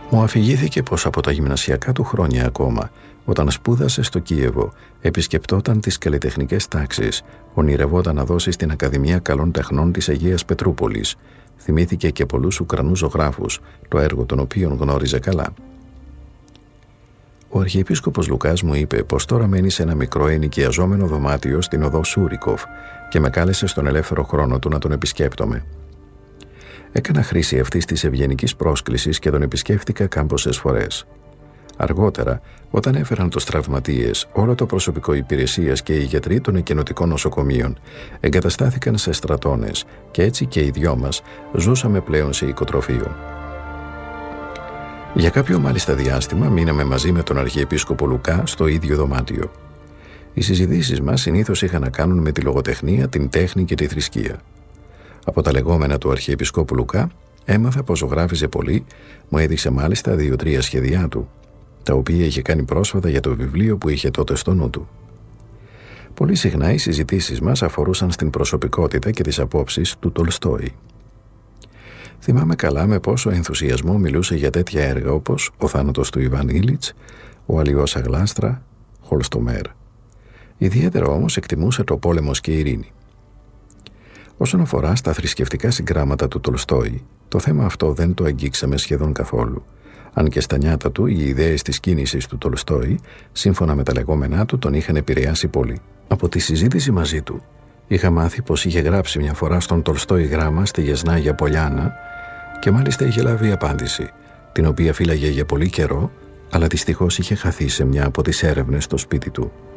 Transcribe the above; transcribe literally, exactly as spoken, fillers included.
Μου αφηγήθηκε πως από τα γυμνασιακά του χρόνια ακόμα, όταν σπούδασε στο Κίεβο, επισκεπτόταν τις καλλιτεχνικές τάξεις, ονειρευόταν να δώσει στην Ακαδημία Καλών Τεχνών της Αγίας Πετρούπολης. Θυμήθηκε και πολλούς Ουκρανούς ζωγράφους, το έργο των οποίων γνώριζε καλά. Ο Αρχιεπίσκοπος Λουκάς μου είπε πως τώρα μένει σε ένα μικρό ενοικιαζόμενο δωμάτιο στην οδό Σούρικοφ και με κάλεσε στον ελεύθερο χρόνο του να τον επισκέπτομαι. Έκανα χρήση αυτής της ευγενικής πρόσκλησης και τον επισκέφτηκα κάμποσες φορές. Αργότερα, όταν έφεραν τους τραυματίες, όλο το προσωπικό υπηρεσίας και οι γιατροί των εκενωτικών νοσοκομείων εγκαταστάθηκαν σε στρατώνες και έτσι και οι δυο μας ζούσαμε πλέον σε οικοτροφείο. Για κάποιο μάλιστα διάστημα μείναμε μαζί με τον Αρχιεπίσκοπο Λουκά στο ίδιο δωμάτιο. Οι συζητήσεις μας συνήθως είχαν να κάνουν με τη λογοτεχνία, την τέχνη και τη θρησκεία. Από τα λεγόμενα του Αρχιεπισκόπου Λουκά έμαθα πως ζωγράφιζε πολύ, μου έδειξε μάλιστα δύο-τρία σχέδιά του, τα οποία είχε κάνει πρόσφατα για το βιβλίο που είχε τότε στο νου του. Πολύ συχνά οι συζητήσεις μας αφορούσαν στην προσωπικότητα και τις απόψεις του Τολστόη. Θυμάμαι καλά με πόσο ενθουσιασμό μιλούσε για τέτοια έργα όπως «Ο θάνατος του Ιβάν Ήλιτς», «Ο Αλιώσα Γλάστρα», «Χολστομέρ». Ιδιαίτερα όμως εκτιμούσε το «Πόλεμος και η ειρήνη». Όσον αφορά στα θρησκευτικά συγγράμματα του Τολστόη, το θέμα αυτό δεν το αγγίξαμε σχεδόν καθόλου, αν και στα νιάτα του οι ιδέες της κίνησης του Τολστόη, σύμφωνα με τα λεγόμενά του, τον είχαν επηρεάσει πολύ. Από τη συζήτηση μαζί του, είχα μάθει πως είχε γράψει μια φορά στον Τολστόη γράμμα στη Γεσνάγια Πολιάνα και μάλιστα είχε λάβει απάντηση, την οποία φύλαγε για πολύ καιρό, αλλά δυστυχώς είχε χαθεί σε μια από τις έρευνες στο σπίτι του.